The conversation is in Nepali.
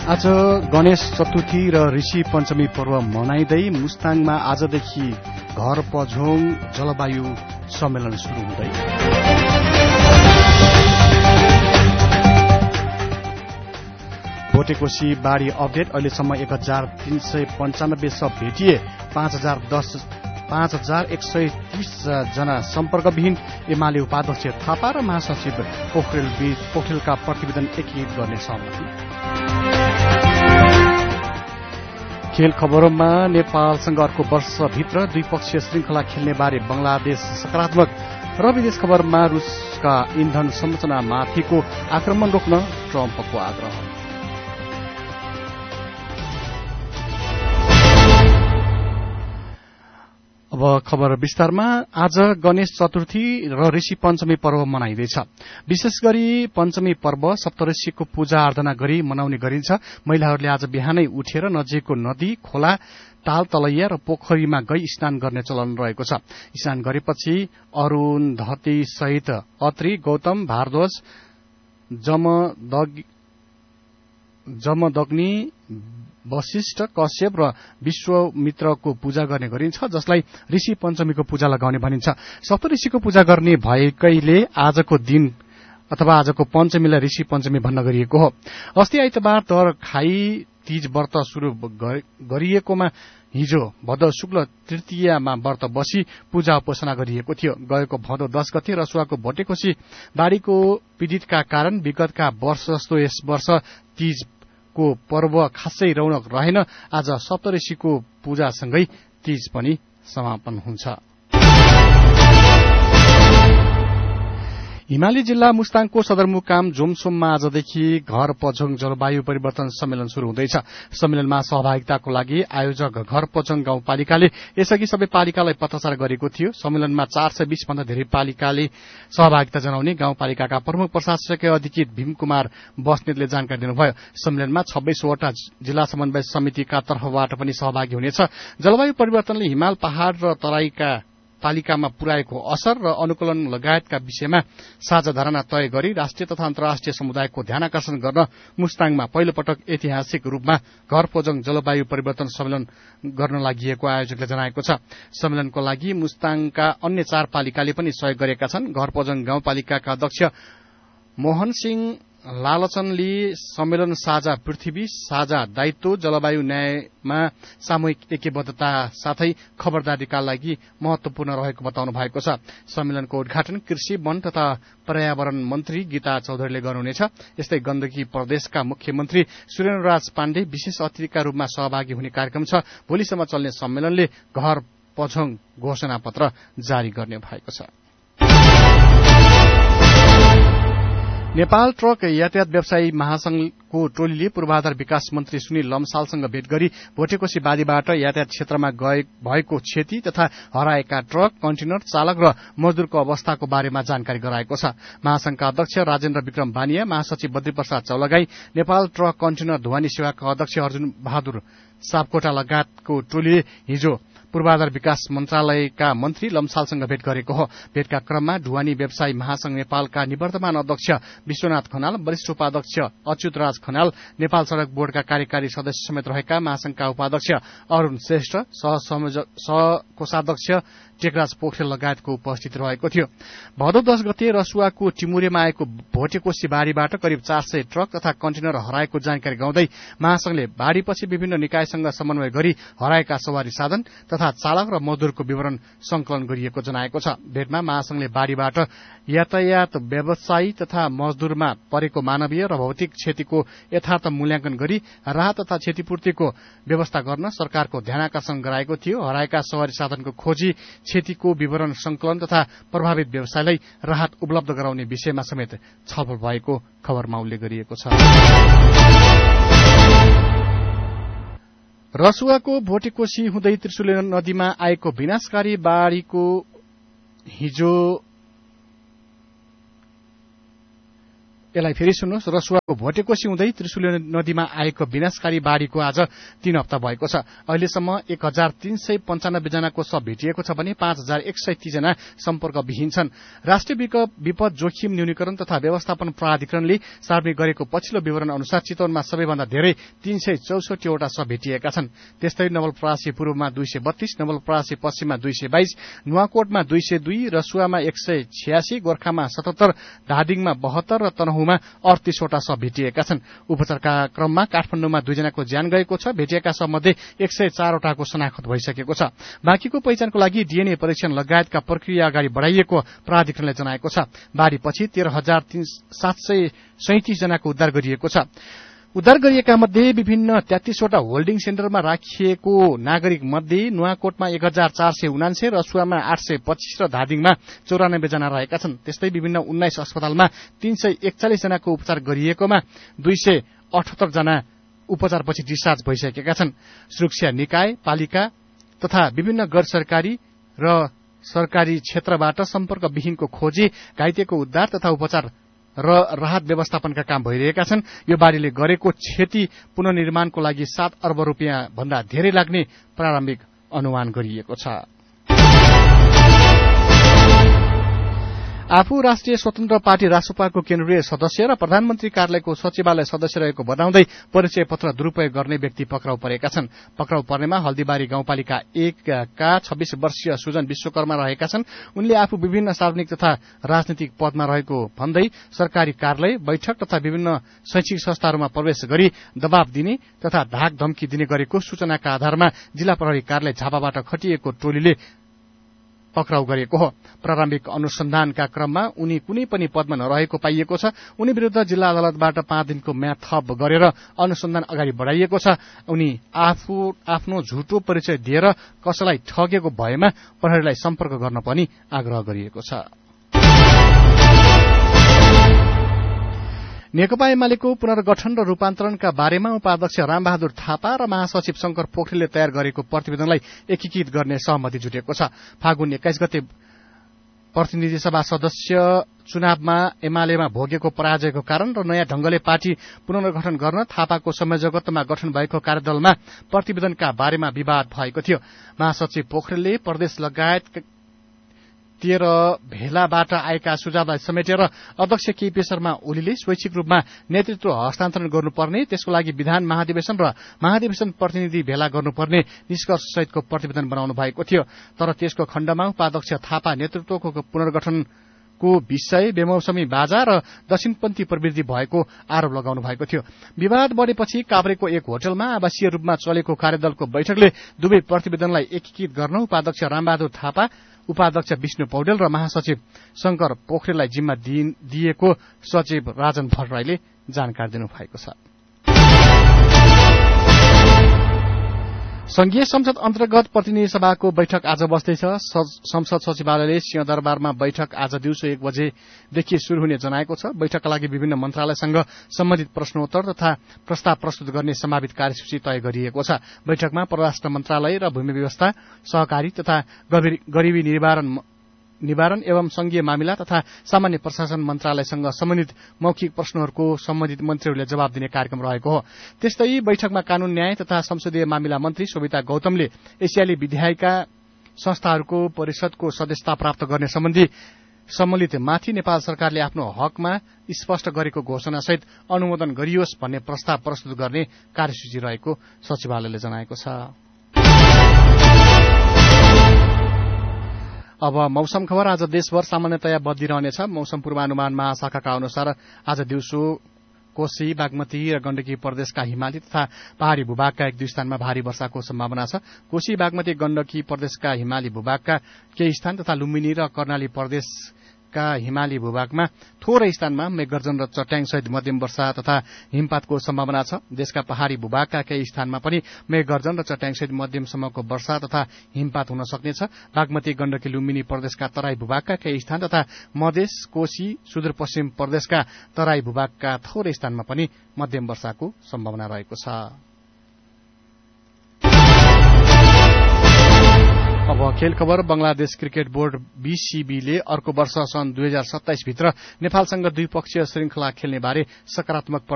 आज गणेश चतुर्थी र ऋषि पञ्चमी पर्व मनाइँदै मुस्ताङमा आजदेखि घर पझोङ जलवायु सम्मेलन शुरू हुँदै भोटेकोशी बाढ़ी अपडेट अहिलेसम्म 1395 शव भेटिए 5130 जना सम्पर्कविहीन एमाले उपाध्यक्ष थापा र महासचिव पोखरेलका प्रतिवेदन एकीकृत गर्ने सहमति। खेल खबरमा नेपालसँग अर्को वर्षभित्र द्विपक्षीय श्रृंखला खेल्ने बारे बंगलादेश सकारात्मक र विदेश खबरमा रूसका इन्धन संरचनामाथिको आक्रमण रोक्न ट्रम्पको आग्रह। अब खबर विस्तारमा। आज गणेश चतुर्थी र ऋषि पञ्चमी पर्व मनाइँदैछ। विशेष गरी पञ्चमी पर्व सप्तऋषिको पूजा आराधना गरी मनाउने गरिन्छ। महिलाहरूले आज बिहानै उठेर नजिकको नदी, खोला, ताल तलैया र पोखरीमा गई स्नान गर्ने चलन रहेको छ। स्नान गरेपछि अरून्धती सहित अत्रि, गौतम, भारद्वाज, जमदग्नि, वशिष्ठ, कश्यप र विश्वामित्रको पूजा गर्ने गरिन्छ, जसलाई ऋषि पञ्चमीको पूजा लगाउने भनिन्छ। सप्तऋषिको पूजा गर्ने भएकैले आजको दिन अथवा आजको पञ्चमीलाई ऋषि पञ्चमी भन्न गरिएको हो। अस्ति आइतबार दर खाई तीज व्रत शुरू गरिएकोमा हिजो भदौ शुक्ल तृतीयामा व्रत बसी पूजा उपासना गरिएको थियो। गएको भदौ 10 गते रसुवाको भोटेकोशी बाढ़ीको पीड़ितका कारण विगतका वर्ष जस्तो यस वर्ष तीजको पर्व खासै रौनक रहेन। आज सप्तऋषिको पूजासँगै तीज पनि समापन हुन्छ। हिमाली जिल्ला मुस्ताङको सदरमुकाम जोमसोममा आजदेखि घर पझोङ जलवायु परिवर्तन सम्मेलन शुरू हुँदैछ। सम्मेलनमा सहभागिताको लागि आयोजक घर पझोङ गाउँपालिकाले यसअघि सबै पालिकालाई पत्राचार गरेको थियो। सम्मेलनमा 420 भन्दा धेरै पालिकाले सहभागिता जनाउने गाउँपालिकाका प्रमुख प्रशासकीय अधिकृत भीमकुमार बस्नेतले जानकारी दिनुभयो। सम्मेलनमा 26 वटा जिल्ला समन्वय समितिका तर्फबाट पनि सहभागी हुनेछ। जलवायु परिवर्तनले हिमाल, पहाड़ र तराईका पालिकामा पुर्याएको असर र अनुकूलन लगायतका विषयमा साझा धारणा तय गरी राष्ट्रिय तथा अन्तर्राष्ट्रिय समुदायको ध्यानाकर्षण गर्न मुस्ताङमा पहिलो पटक ऐतिहासिक रूपमा घर पझोङ जलवायु परिवर्तन सम्मेलन गर्न लागि आयोजकले जनाएको छ। सम्मेलनको लागि मुस्ताङका अन्य 4 पालिकाले पनि सहयोग गरेका छन्। घर पझोङ गाउँपालिकाका अध्यक्ष मोहन सिंह लालचनले सम्मेलन साझा पृथ्वी, साझा दायित्व, जलवायु न्यायमा सामूहिक ऐक्यबद्धता साथै खबरदारीका लागि महत्वपूर्ण रहेको बताउनु भएको छ। सम्मेलनको उद्घाटन कृषि, वन तथा पर्यावरण मन्त्री गीता चौधरीले गर्नुहुनेछ। यस्तै गण्डकी प्रदेशका मुख्यमन्त्री सुरेन्द्रराज पाण्डे विशेष अतिथिका रूपमा सहभागी हुने कार्यक्रम छ। भोलिसम्म चल्ने सम्मेलनले घर पझोङ घोषणापत्र जारी गर्ने भएको छ। नेपाल ट्रक यातायात व्यवसायी महासंघको टोलीले पूर्वाधार विकास मन्त्री सुनिल लम्सालसँग भेट गरी भोटेकोशी बाढीबाट यातायात क्षेत्रमा भएको क्षति तथा हराएका ट्रक, कन्टेनर चालक र मजदूरको अवस्थाको बारेमा जानकारी गराएको छ। महासंघका अध्यक्ष राजेन्द्र विक्रम बानिया, महासचिव बद्रीप्रसाद चौलगाई, नेपाल ट्रक कन्टेनर ढुवानी सेवाका अध्यक्ष अर्जुन बहादुर सापकोटा लगायतको टोलीले हिजो पूर्वाधार विकास मन्त्रालयका मन्त्री लम्सालसँग भेट गरेको हो। भेटका क्रममा ढुवानी व्यवसायी महासंघ नेपालका निवर्तमान अध्यक्ष विश्वनाथ खनाल, वरिष्ठ उपाध्यक्ष अच्युतराज खनाल, नेपाल सड़क बोर्डका कार्यकारी सदस्य समेत रहेका महासंघका उपाध्यक्ष अरूण श्रेष्ठ, सहकोषाध्यक्ष टेकराज पोखरेल लगायतको उपस्थिति रहेको थियो। भदौ 10 गते रसुवाको टिमुरेमा आएको भोटेकोशी बाढीबाट करिब 400 ट्रक तथा कन्टेनर हराएको जानकारी गाउँदै महासंघले बाढीपछि विभिन्न निकायसँग समन्वय गरी हराएका सवारी साधन तथा चालक र मजदूरको विवरण संकलन गरिएको जनाएको छ। भेटमा महासंघले बाढीबाट यातायात व्यवसायी तथा मजदूरमा परेको मानवीय र भौतिक क्षतिको यथार्थ मूल्याङ्कन गरी राहत तथा क्षतिपूर्तिको व्यवस्था गर्न सरकारको ध्यानाकर्षण गराएको थियो। हराएका सवारी साधनको खोजी, क्षतिको विवरण संकलन तथा प्रभावित व्यवसायलाई राहत उपलब्ध गराउने विषयमा समेत छलफल भएको खबरमा उल्लेख गरिएको छ। रसुवाको भोटेकोशी हुँदै त्रिशुली नदीमा आएको विनाशकारी बाढ़ीको हिजो यसलाई फेरि सुन्नुहोस्। रसुवाको भोटेकोशी हुँदै त्रिशुली नदीमा आएको विनाशकारी बाढ़ीको आज 3 हप्ता भएको छ। अहिलेसम्म 1395 जनाको शव भेटिएको छ भने 5130 जना सम्पर्कविहीन छन्। राष्ट्रिय विपद जोखिम न्यूनीकरण तथा व्यवस्थापन प्राधिकरणले सार्वजनिक गरेको पछिल्लो विवरण अनुसार चितवनमा सबैभन्दा धेरै 364 वटा शव भेटिएका छन्। त्यस्तै नवलपरासी पूर्वमा 232, नवलपरासी पश्चिममा 222, नुवाकोटमा 202, रसुवामा 186, गोर्खामा 77, धादिङमा 72 र तनहुमा 38 वटा शव भेटिएका छन्। उपचारका क्रममा काठमाडौँमा 2 जनाको ज्यान गएको छ। भेटिएका शवमध्ये 104 वटाको शनाखत भइसकेको छ। बाँकीको पहिचानको लागि डीएनए परीक्षण लगायतका प्रक्रिया अगाडि बढाइएको प्राधिकरणले जनाएको छ। बाढ़ीपछि 13,737 जनाको उद्धार गरिएको छ। उद्धार गरिएका मध्ये विभिन्न 33 वटा होल्डिङ सेन्टरमा राखिएको नागरिक मध्ये नुवाकोटमा 1449, रसुवामा 825 र धादिङमा 94 जना रहेका छन्। त्यस्तै विभिन्न 19 अस्पतालमा 341 जनाको उपचार गरिएकोमा 278 जना उपचारपछि डिस्चार्ज भइसकेका छन्। सुरक्षा निकाय, पालिका तथा विभिन्न गैर सरकारी र सरकारी क्षेत्रबाट सम्पर्कविहीनको खोजी, घाइतेको उद्धार तथा उपचार र राहत व्यवस्थापनका काम भइरहेका छन्। यो बाढ़ीले गरेको क्षति पुनर्निर्माणको लागि 7 अर्ब रुपियाँ भन्दा धेरै लाग्ने प्रारम्भिक अनुमान गरिएको छ। आफू राष्ट्रिय स्वतन्त्र पार्टी रासपाको केन्द्रीय सदस्य र प्रधानमन्त्री कार्यालयको सचिवालय सदस्य रहेको बताउँदै परिचय पत्र दुरूपयोग गर्ने व्यक्ति पक्राउ परेका छन्। पक्राउ पर्नेमा हल्दीबारी गाउँपालिका 1 का 26 वर्षीय सुजन विश्वकर्मा रहेका छन्। उनले आफू विभिन्न सार्वजनिक तथा राजनीतिक पदमा रहेको भन्दै सरकारी कार्यालय, बैठक तथा विभिन्न शैक्षिक संस्थाहरूमा प्रवेश गरी दबाव दिने तथा धाक धम्की दिने गरेको सूचनाका आधारमा जिल्ला प्रहरी कार्यालय झापाबाट खटिएको टोलीले पक्राउ गरेको हो। प्रारम्भिक अनुसन्धानका क्रममा उनी कुनै पनि पदमा नरहेको पाइएको छ। उनी विरूद्ध जिल्ला अदालतबाट 5 दिनको म्याद थप गरेर अनुसन्धान अगाडि बढाइएको छ। उनी आफ्नो झुटो परिचय दिएर कसैलाई ठगेको भएमा प्रहरीलाई सम्पर्क गर्न पनि आग्रह गरिएको छ। नेकपा एमालेको पुनर्गठन र रूपान्तरणका बारेमा उपाध्यक्ष रामबहादुर थापा र महासचिव शंकर पोखरेलले तयार गरेको प्रतिवेदनलाई एकीकृत गर्ने सहमति जुटेको छ। फागुन 21 गते प्रतिनिधि सभा सदस्य चुनावमा एमालेमा भोगेको पराजयको कारण र नयाँ ढंगले पार्टी पुनर्गठन गर्न थापाको संयोजकत्वमा गठन भएको कार्यदलमा प्रतिवेदनका बारेमा विवाद भएको थियो। महासचिव पोखरेलले प्रदेश लगायत 13 भेलाबाट आएका सुझावलाई समेटेर अध्यक्ष केपी शर्मा ओलीले स्वैच्छिक रूपमा नेतृत्व हस्तान्तरण गर्नुपर्ने, त्यसको लागि विधान महाधिवेशन र महाधिवेशन प्रतिनिधि भेला गर्नुपर्ने निष्कर्षसहितको प्रतिवेदन बनाउनु भएको थियो। तर त्यसको खण्डमा उपाध्यक्ष थापा नेतृत्वको पुनर्गठनको विषय बेमौसमी बाजा र दक्षिणपन्थी प्रवृत्ति भएको आरोप लगाउनु भएको थियो। विवाद बढेपछि काभ्रेको एक होटलमा आवासीय रूपमा चलेको कार्यदलको बैठकले दुवै प्रतिवेदनलाई एकीकृत गर्न उपाध्यक्ष रामबहादुर थापा, उपाध्यक्ष विष्णु पौडेल र महासचिव शंकर पोखरेललाई जिम्मा दिएको सचिव राजन भट्टराईले जानकारी दिनुभएको छ। संघीय संसद अन्तर्गत प्रतिनिधि सभाको बैठक आज बस्दैछ। संसद सचिवालयले सिंहदरबारमा बैठक आज दिउँसो 1 बजेदेखि शुरू हुने जनाएको छ। बैठकका लागि विभिन्न मन्त्रालयसँग सम्बन्धित प्रश्नोत्तर तथा प्रस्ताव प्रस्तुत गर्ने सम्भावित कार्यसूची तय गरिएको छ। बैठकमा परराष्ट्र मन्त्रालय र भूमि व्यवस्था, सहकारी तथा गरीबी निवारण एवं संघीय मामिला तथा सामान्य प्रशासन मन्त्रालयसँग सम्बन्धित मौखिक प्रश्नहरूको सम्बन्धित मन्त्रीहरूले जवाब दिने कार्यक्रम रहेको हो। त्यस्तै बैठकमा कानून न्याय तथा संसदीय मामिला मन्त्री शोभिता गौतमले एसियाली विधायिका संस्थाहरूको परिषदको सदस्यता प्राप्त गर्ने सम्मिलित माथि नेपाल सरकारले आफ्नो हकमा स्पष्ट गरेको घोषणासहित अनुमोदन गरियोस् भन्ने प्रस्ताव प्रस्तुत गर्ने कार्यसूची रहेको सचिवालयले जनाएको छ। अब मौसम खबर। आज देशभर सामान्यतया बदलिरहनेछ। मौसम पूर्वानुमान महाशाखाका अनुसार आज दिउँसो कोशी, बागमती र गण्डकी प्रदेशका हिमाली तथा पहाड़ी भूभागका 1-2 स्थानमा भारी वर्षाको सम्भावना छ। कोशी, बागमती, गण्डकी प्रदेशका हिमाली भूभागका केही स्थान तथा लुम्बिनी र कर्णाली प्रदेशका हिमाली भूभागमा थोरै स्थानमा मेघगर्जन र चट्याङसहित मध्यम वर्षा तथा हिमपातको सम्भावना छ। देशका पहाड़ी भूभागका केही स्थानमा पनि मेघगर्जन र चट्याङसहित मध्यमसम्मको वर्षा तथा हिमपात हुन सक्नेछ। बागमती, गण्डकी, लुम्बिनी प्रदेशका तराई भूभागका केही स्थान तथा मधेस, कोशी, सुदूरपश्चिम प्रदेशका तराई भूभागका थोरै स्थानमा पनि मध्यम वर्षाको सम्भावना रहेको छ। अब खेल खबर। बंगलादेश क्रिकेट बोर्ड बीसीबीले अर्को वर्ष सन् 2027 भित्र नेपालसँग द्विपक्षीय श्रृंखला खेल्ने बारे सकारात्मक